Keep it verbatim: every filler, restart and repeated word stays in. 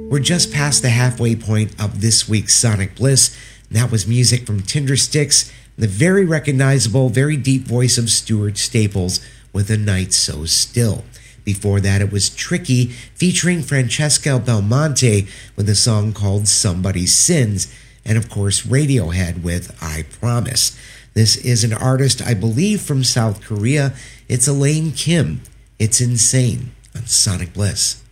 We're just past the halfway point of this week's Sonic Bliss, and that was music from Tindersticks, and the very recognizable, very deep voice of Stuart Staples with A Night So Still. Before that, it was Tricky featuring Francesca Belmonte with a song called Somebody's Sins, and of course Radiohead with I Promise. This is an artist, I believe, from South Korea. It's Elaine Kim. It's Insane on Sonic Bliss.